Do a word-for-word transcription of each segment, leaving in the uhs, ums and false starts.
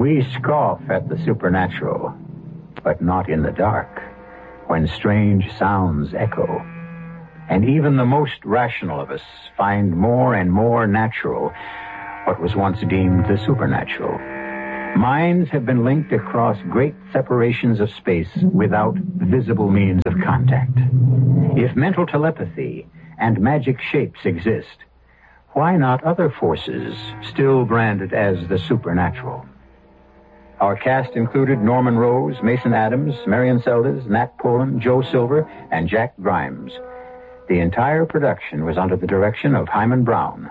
We scoff at the supernatural, but not in the dark, when strange sounds echo. And even the most rational of us find more and more natural what was once deemed the supernatural. Minds have been linked across great separations of space without visible means of contact. If mental telepathy and magic shapes exist, why not other forces still branded as the supernatural? Our cast included Norman Rose, Mason Adams, Marion Seldes, Nat Polen, Joe Silver, and Jack Grimes. The entire production was under the direction of Hyman Brown.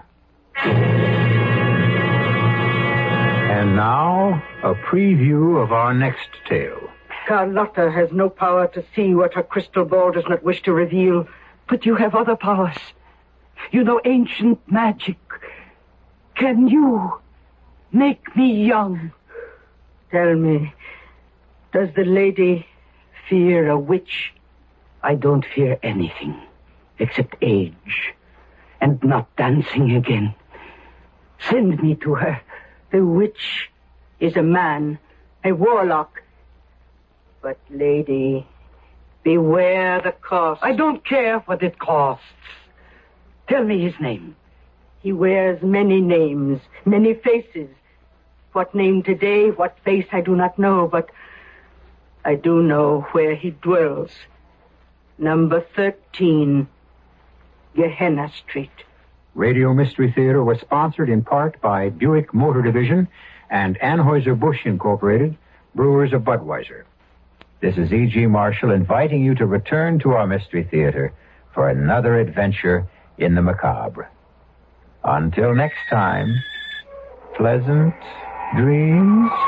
And now, a preview of our next tale. Carlotta has no power to see what her crystal ball does not wish to reveal, but you have other powers. You know ancient magic. Can you make me young? Tell me, does the lady fear a witch? I don't fear anything except age and not dancing again. Send me to her. The witch is a man, a warlock. But, lady, beware the cost. I don't care what it costs. Tell me his name. He wears many names, many faces. What name today, what face, I do not know, but I do know where he dwells. Number thirteen, Gehenna Street. Radio Mystery Theater was sponsored in part by Buick Motor Division and Anheuser-Busch Incorporated, brewers of Budweiser. This is E G. Marshall inviting you to return to our Mystery Theater for another adventure in the macabre. Until next time, pleasant dreams.